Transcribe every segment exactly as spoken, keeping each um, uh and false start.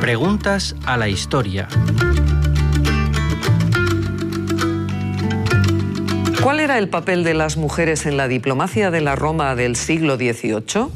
Preguntas a la historia. ¿Cuál era el papel de las mujeres en la diplomacia de la Roma del siglo dieciocho?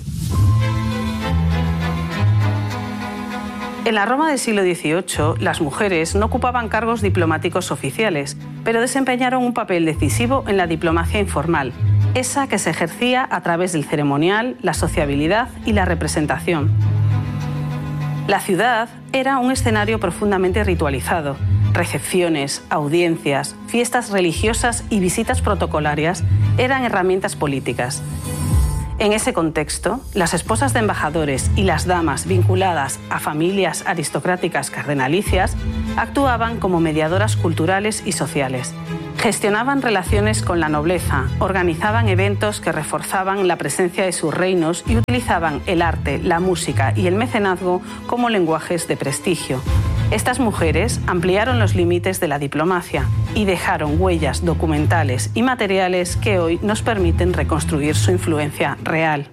En la Roma del siglo dieciocho, las mujeres no ocupaban cargos diplomáticos oficiales, pero desempeñaron un papel decisivo en la diplomacia informal, esa que se ejercía a través del ceremonial, la sociabilidad y la representación. La ciudad era un escenario profundamente ritualizado. Recepciones, audiencias, fiestas religiosas y visitas protocolarias eran herramientas políticas. En ese contexto, las esposas de embajadores y las damas vinculadas a familias aristocráticas cardenalicias actuaban como mediadoras culturales y sociales. Gestionaban relaciones con la nobleza, organizaban eventos que reforzaban la presencia de sus reinos y utilizaban el arte, la música y el mecenazgo como lenguajes de prestigio. Estas mujeres ampliaron los límites de la diplomacia y dejaron huellas documentales y materiales que hoy nos permiten reconstruir su influencia real.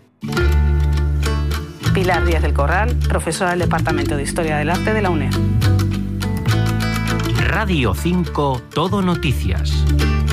Pilar Díaz del Corral, profesora del Departamento de Historia del Arte de la UNED. Radio cinco, Todo Noticias.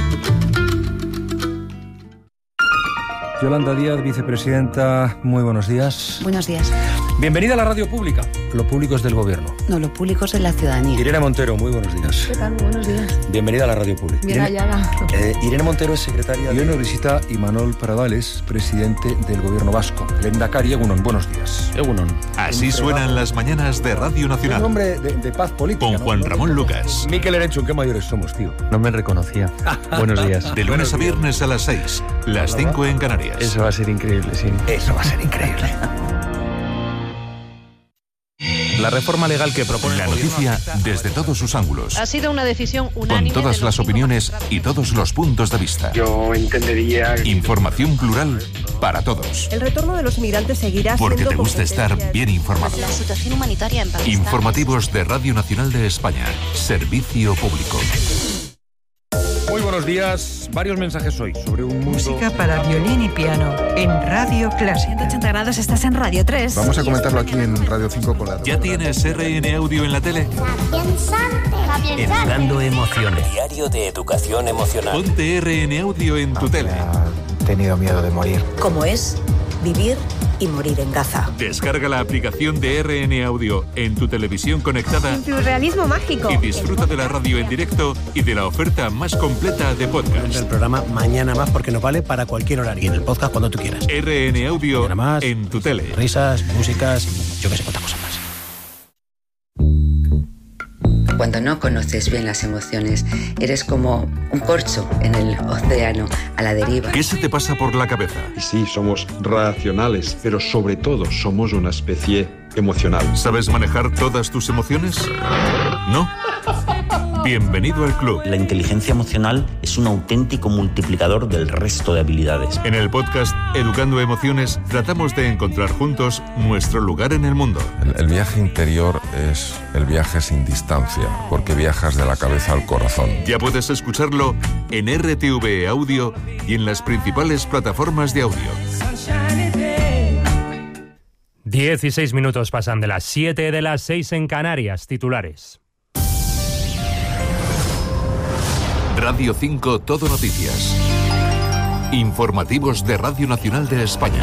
Yolanda Díaz, vicepresidenta, muy buenos días. Buenos días. Bienvenida a la radio pública. Lo público es del gobierno. No, lo público es de la ciudadanía. Irene Montero, muy buenos días. ¿Qué tal? Buenos días. Bienvenida a la radio pública. Bien hallada. Eh, Irene Montero es secretaria. Y hoy nos visita Imanol Pradales, presidente del gobierno vasco. Lehendakari, Egunon, buenos días. Egunon. Así suenan las mañanas de Radio Nacional. Un hombre de, de paz política. Con ¿no? Juan Ramón Lucas. Miquel Erenchun, qué mayores somos, tío. No me reconocía. Buenos días. De lunes a viernes a las seis, las cinco en Canarias. Eso va a ser increíble, sí. Eso va a ser increíble. La reforma legal que propone la noticia desde todos sus ángulos. Ha sido una decisión unánime. Con todas las opiniones y todos los puntos de vista. Yo entendería... Información plural para todos. El retorno de los migrantes seguirá siendo... Porque te gusta estar bien informado. La situación humanitaria en Pakistán. Informativos de Radio Nacional de España. Servicio público. Muy buenos días. Varios mensajes hoy sobre un mundo... Música para violín y piano en Radio Clásica. ciento ochenta grados, estás en Radio tres. Vamos a comentarlo aquí en Radio cinco con la... ¿Ya tienes R N Audio en la tele? Educando emociones. Diario de Educación Emocional. Ponte R N Audio en tu tele. He tenido miedo de morir. Como es vivir y morir en Gaza. Descarga la aplicación de R N Audio en tu televisión conectada. Surrealismo mágico. Y disfruta de la radio en directo y de la oferta más completa de podcast. El programa Mañana Más porque nos vale para cualquier horario. Y en el podcast cuando tú quieras. R N Audio más, en tu tele. Risas, músicas, yo que sé, cuántas cosas más. Cuando no conoces bien las emociones, eres como un corcho en el océano a la deriva. ¿Qué se te pasa por la cabeza? Y sí, somos racionales, pero sobre todo somos una especie emocional. ¿Sabes manejar todas tus emociones? ¿No? Bienvenido al club. La inteligencia emocional es un auténtico multiplicador del resto de habilidades. En el podcast Educando Emociones tratamos de encontrar juntos nuestro lugar en el mundo. El, el viaje interior es el viaje sin distancia, porque viajas de la cabeza al corazón. Ya puedes escucharlo en R T V Audio y en las principales plataformas de audio. dieciséis minutos pasan de las siete de las seis en Canarias. Titulares. Radio cinco, Todo Noticias. Informativos de Radio Nacional de España.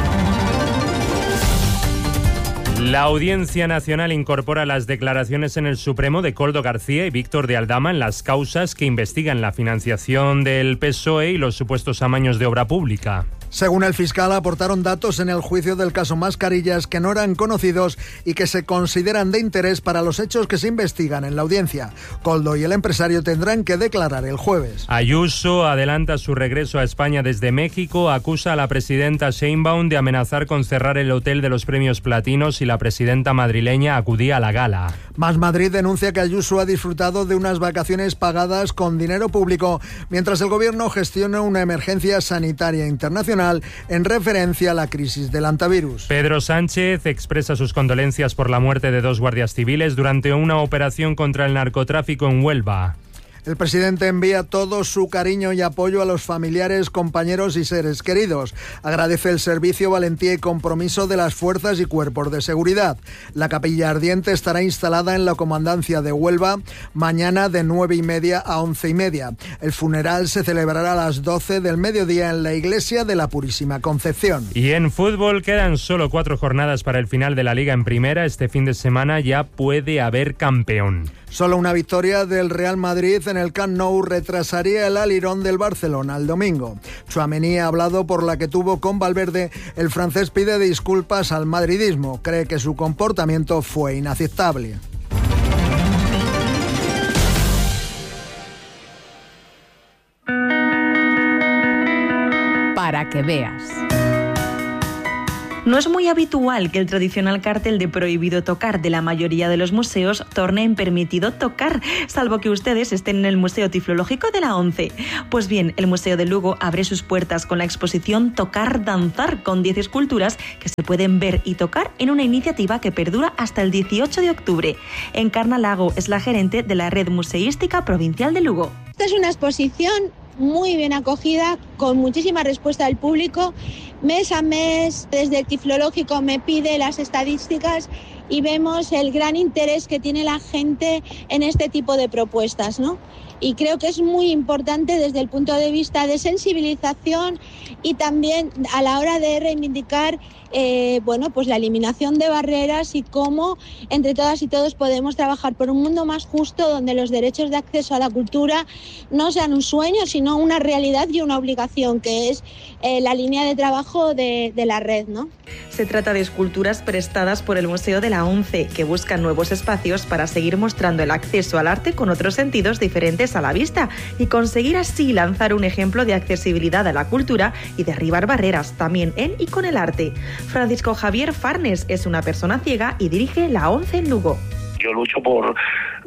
La Audiencia Nacional incorpora las declaraciones en el Supremo de Koldo García y Víctor de Aldama en las causas que investigan la financiación del P S O E y los supuestos amaños de obra pública. Según el fiscal, aportaron datos en el juicio del caso Mascarillas que no eran conocidos y que se consideran de interés para los hechos que se investigan en la audiencia. Koldo y el empresario tendrán que declarar el jueves. Ayuso adelanta su regreso a España desde México, acusa a la presidenta Sheinbaum de amenazar con cerrar el hotel de los premios platinos y la presidenta madrileña acudía a la gala. Más Madrid denuncia que Ayuso ha disfrutado de unas vacaciones pagadas con dinero público, mientras el gobierno gestiona una emergencia sanitaria internacional en referencia a la crisis del antivirus. Pedro Sánchez expresa sus condolencias por la muerte de dos guardias civiles durante una operación contra el narcotráfico en Huelva. El presidente envía todo su cariño y apoyo a los familiares, compañeros y seres queridos. Agradece el servicio, valentía y compromiso de las fuerzas y cuerpos de seguridad. La capilla ardiente estará instalada en la comandancia de Huelva mañana de nueve y media a once y media. El funeral se celebrará a las doce del mediodía en la iglesia de la Purísima Concepción. Y en fútbol quedan solo cuatro jornadas para el final de la Liga en Primera. Este fin de semana ya puede haber campeón. Solo una victoria del Real Madrid en el Camp Nou retrasaría el alirón del Barcelona el domingo. Tchouaméni ha hablado por la que tuvo con Valverde. El francés pide disculpas al madridismo. Cree que su comportamiento fue inaceptable. Para que veas. No es muy habitual que el tradicional cartel de prohibido tocar de la mayoría de los museos torne en permitido tocar, salvo que ustedes estén en el Museo Tiflológico de la ONCE. Pues bien, el Museo de Lugo abre sus puertas con la exposición Tocar Danzar, con diez esculturas que se pueden ver y tocar en una iniciativa que perdura hasta el dieciocho de octubre. Encarna Lago es la gerente de la Red Museística Provincial de Lugo. Esta es una exposición muy bien acogida, con muchísima respuesta del público. Mes a mes, desde el Tiflológico me pide las estadísticas y vemos el gran interés que tiene la gente en este tipo de propuestas, ¿no? Y creo que es muy importante desde el punto de vista de sensibilización y también a la hora de reivindicar eh, bueno, pues la eliminación de barreras y cómo entre todas y todos podemos trabajar por un mundo más justo, donde los derechos de acceso a la cultura no sean un sueño, sino una realidad y una obligación, que es eh, la línea de trabajo de, de la red, ¿no? Se trata de esculturas prestadas por el Museo de la ONCE, que buscan nuevos espacios para seguir mostrando el acceso al arte con otros sentidos diferentes a la vista y conseguir así lanzar un ejemplo de accesibilidad a la cultura y derribar barreras también en y con el arte. Francisco Javier Farnes es una persona ciega y dirige la ONCE en Lugo. Yo lucho por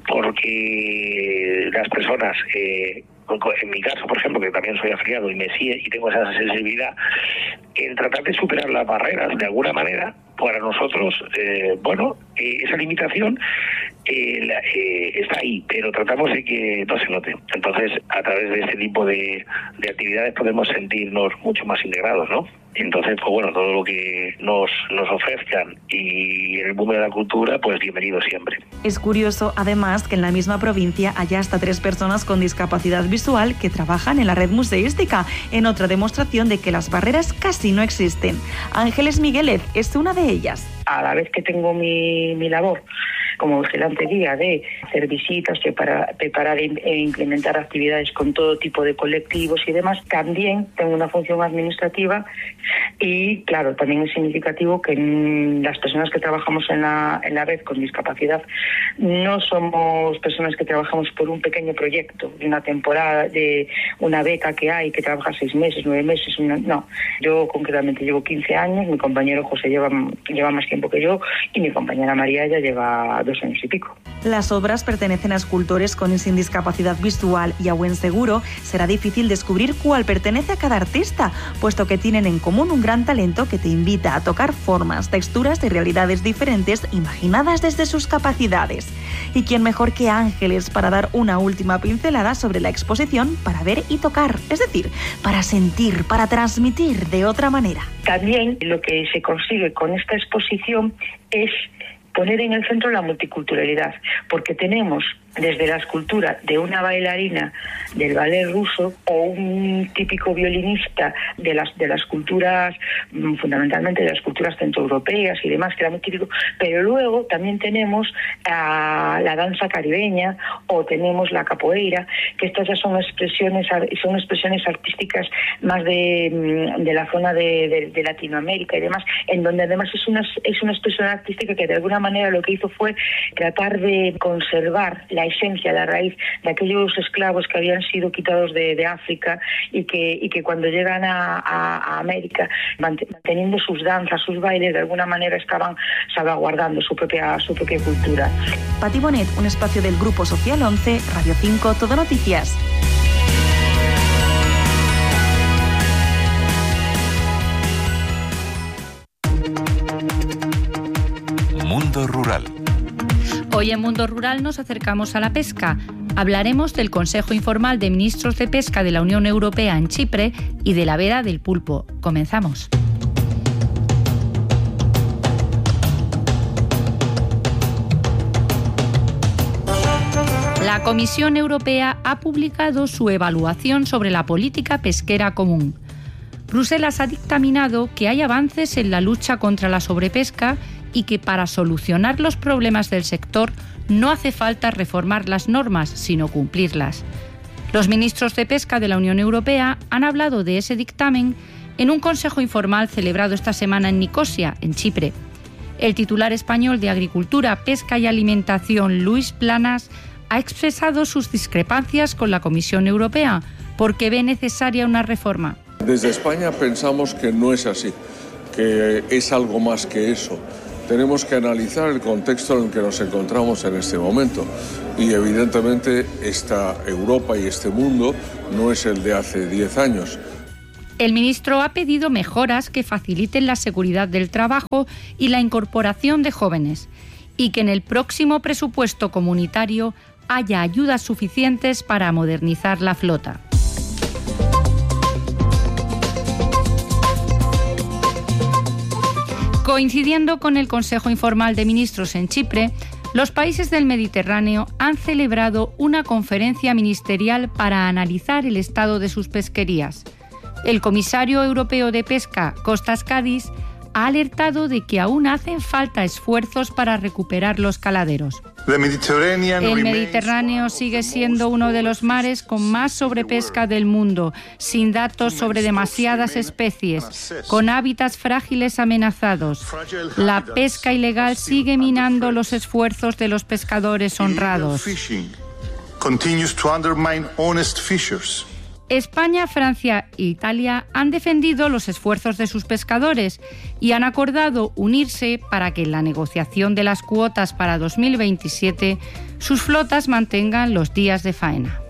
porque las personas, eh, en mi caso, por ejemplo, que también soy afiliado y me sigue y tengo esa sensibilidad, en tratar de superar las barreras de alguna manera. Para nosotros, eh, bueno, eh, esa limitación eh, la, eh, está ahí, pero tratamos de que no se note. Entonces, a través de este tipo de, de actividades podemos sentirnos mucho más integrados, ¿no? Entonces, pues bueno, todo lo que nos, nos ofrezcan y en el mundo de la cultura, pues bienvenido siempre. Es curioso, además, que en la misma provincia haya hasta tres personas con discapacidad visual que trabajan en la red museística, en otra demostración de que las barreras casi no existen. Ángeles Miguelet es una de ellas. A la vez que tengo mi, mi labor como vigilante guía de hacer visitas, preparar, preparar e implementar actividades con todo tipo de colectivos y demás, también tengo una función administrativa y, claro, también es significativo que las personas que trabajamos en la, en la red con discapacidad no somos personas que trabajamos por un pequeño proyecto, de una temporada, de una beca que hay, que trabaja seis meses, nueve meses, una, no. Yo concretamente llevo quince años, mi compañero José lleva, lleva más tiempo que yo y mi compañera María ya lleva dos años y pico. Las obras pertenecen a escultores con y sin discapacidad visual y a buen seguro será difícil descubrir cuál pertenece a cada artista, puesto que tienen en común un gran talento que te invita a tocar formas, texturas y realidades diferentes imaginadas desde sus capacidades. ¿Y quién mejor que Ángeles para dar una última pincelada sobre la exposición para ver y tocar? Es decir, para sentir, para transmitir de otra manera. También lo que se consigue con esta exposición es poner en el centro la multiculturalidad, porque tenemos desde la escultura de una bailarina del ballet ruso o un típico violinista de las de las culturas, fundamentalmente de las culturas centroeuropeas y demás, que era muy típico, pero luego también tenemos a la danza caribeña o tenemos la capoeira, que estas ya son expresiones son expresiones artísticas más de, de la zona de, de, de Latinoamérica y demás, en donde además es una, es una expresión artística que de alguna manera lo que hizo fue tratar de conservar la esencia, la raíz de aquellos esclavos que habían sido quitados de, de África y que, y que cuando llegan a, a, a América, manteniendo sus danzas, sus bailes, de alguna manera estaban salvaguardando su propia, su propia cultura. Pati Bonet, un espacio del Grupo Social once, Radio cinco, Todo Noticias. Mundo Rural. Hoy en Mundo Rural nos acercamos a la pesca. Hablaremos del Consejo Informal de Ministros de Pesca de la Unión Europea en Chipre y de la veda del pulpo. Comenzamos. La Comisión Europea ha publicado su evaluación sobre la política pesquera común. Bruselas ha dictaminado que hay avances en la lucha contra la sobrepesca y que para solucionar los problemas del sector no hace falta reformar las normas, sino cumplirlas. Los ministros de Pesca de la Unión Europea han hablado de ese dictamen en un consejo informal celebrado esta semana en Nicosia, en Chipre. El titular español de Agricultura, Pesca y Alimentación, Luis Planas, ha expresado sus discrepancias con la Comisión Europea porque ve necesaria una reforma. Desde España pensamos que no es así, que es algo más que eso. Tenemos que analizar el contexto en el que nos encontramos en este momento y evidentemente esta Europa y este mundo no es el de hace diez años. El ministro ha pedido mejoras que faciliten la seguridad del trabajo y la incorporación de jóvenes y que en el próximo presupuesto comunitario haya ayudas suficientes para modernizar la flota. Coincidiendo con el Consejo Informal de Ministros en Chipre, los países del Mediterráneo han celebrado una conferencia ministerial para analizar el estado de sus pesquerías. El comisario europeo de Pesca, Kostas Kadis, ha alertado de que aún hacen falta esfuerzos para recuperar los caladeros. El Mediterráneo sigue siendo uno de los mares con más sobrepesca del mundo, sin datos sobre demasiadas especies, con hábitats frágiles amenazados. La pesca ilegal sigue minando los esfuerzos de los pescadores honrados. España, Francia e Italia han defendido los esfuerzos de sus pescadores y han acordado unirse para que en la negociación de las cuotas para dos mil veintisiete sus flotas mantengan los días de faena.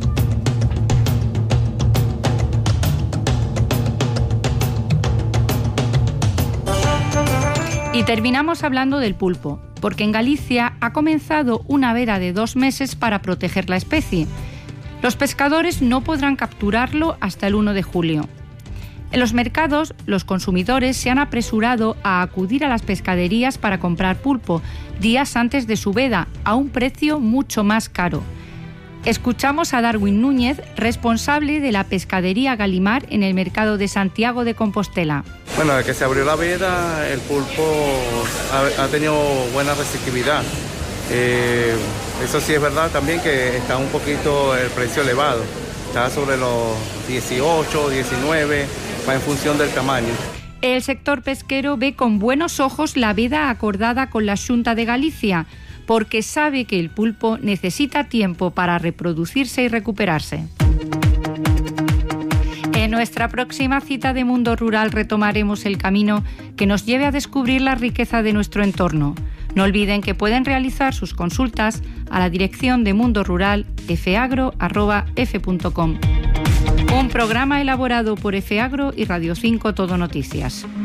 Y terminamos hablando del pulpo, porque en Galicia ha comenzado una veda de dos meses para proteger la especie. Los pescadores no podrán capturarlo hasta el uno de julio. En los mercados, los consumidores se han apresurado a acudir a las pescaderías para comprar pulpo días antes de su veda, a un precio mucho más caro. Escuchamos a Darwin Núñez, responsable de la pescadería Galimar en el mercado de Santiago de Compostela. Bueno, desde que se abrió la veda, el pulpo ha, ha tenido buena receptividad. Eh, eso sí es verdad también que está un poquito el precio elevado, está sobre los dieciocho, diecinueve, va en función del tamaño. El sector pesquero ve con buenos ojos la veda acordada con la Xunta de Galicia, porque sabe que el pulpo necesita tiempo para reproducirse y recuperarse. En nuestra próxima cita de Mundo Rural retomaremos el camino que nos lleve a descubrir la riqueza de nuestro entorno. No olviden que pueden realizar sus consultas a la dirección de Mundo Rural efeagro arroba efe punto com. Un programa elaborado por Efeagro y Radio cinco Todo Noticias.